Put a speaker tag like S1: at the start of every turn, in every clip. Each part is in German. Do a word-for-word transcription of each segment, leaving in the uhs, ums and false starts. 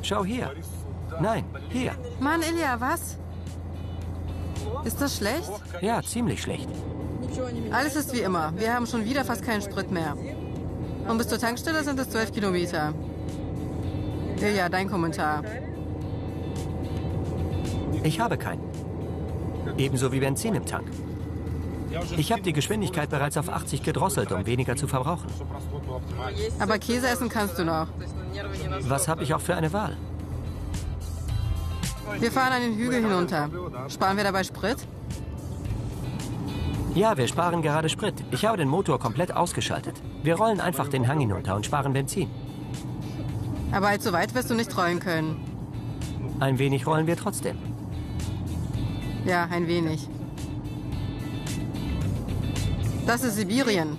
S1: Schau hier. Nein, hier.
S2: Mann, Ilja, was? Ist das schlecht?
S1: Ja, ziemlich schlecht.
S2: Alles ist wie immer. Wir haben schon wieder fast keinen Sprit mehr. Und bis zur Tankstelle sind es zwölf Kilometer. Ilja, dein Kommentar.
S1: Ich habe keinen. Ebenso wie Benzin im Tank. Ich habe die Geschwindigkeit bereits auf achtzig gedrosselt, um weniger zu verbrauchen.
S2: Aber Käse essen kannst du noch.
S1: Was habe ich auch für eine Wahl?
S2: Wir fahren einen Hügel hinunter. Sparen wir dabei Sprit?
S1: Ja, wir sparen gerade Sprit. Ich habe den Motor komplett ausgeschaltet. Wir rollen einfach den Hang hinunter und sparen Benzin.
S2: Aber allzu weit wirst du nicht rollen können.
S1: Ein wenig rollen wir trotzdem.
S2: Ja, ein wenig. Das ist Sibirien.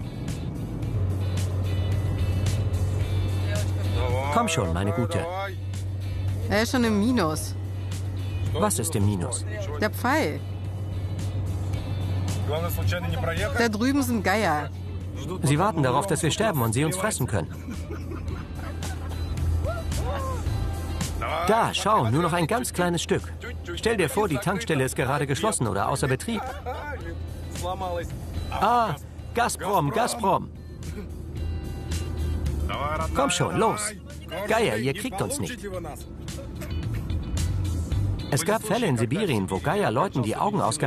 S1: Komm schon, meine Gute.
S2: Er ist schon im Minus.
S1: Was ist im Minus?
S2: Der Pfeil. Da drüben sind Geier.
S1: Sie warten darauf, dass wir sterben und sie uns fressen können. Da, schau, nur noch ein ganz kleines Stück. Stell dir vor, die Tankstelle ist gerade geschlossen oder außer Betrieb. Ah, Gazprom, Gazprom. Komm schon, los. Geier, ihr kriegt uns nicht. Es gab Fälle in Sibirien, wo Geier Leuten die Augen ausgehalten